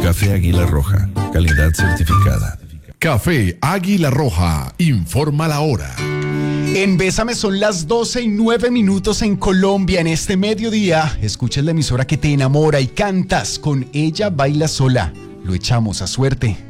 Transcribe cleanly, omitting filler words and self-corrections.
Café Águila Roja, calidad certificada. Café Águila Roja, informa la hora. En Bésame son las 12:09 en Colombia. En este mediodía, escuchas la emisora que te enamora y cantas. Con ella baila sola. Lo echamos a suerte.